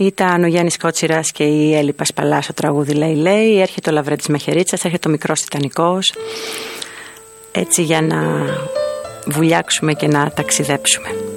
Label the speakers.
Speaker 1: Ήταν ο Γιάννης Κότσιρας και η Έλλη Πασπαλά στο τραγούδι Λέει. Έρχεται ο Λαβρέντης Μαχαιρίτσας, έρχεται ο Μικρός Τιτανικός. Έτσι για να βουλιάξουμε και να ταξιδέψουμε.